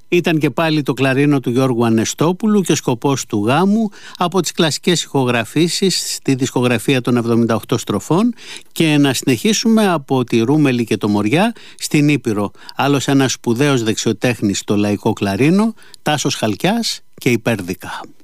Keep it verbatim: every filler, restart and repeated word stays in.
Ήταν και πάλι το κλαρίνο του Γιώργου Ανεστόπουλου και ο σκοπός του γάμου από τις κλασικές ηχογραφήσεις στη δισκογραφία των εβδομήντα οκτώ στροφών και να συνεχίσουμε από τη Ρούμελη και το Μοριά στην Ήπειρο. Άλλος ένας σπουδαίος δεξιοτέχνης στο λαϊκό κλαρίνο, Τάσος Χαλκιάς και η Πέρδικα.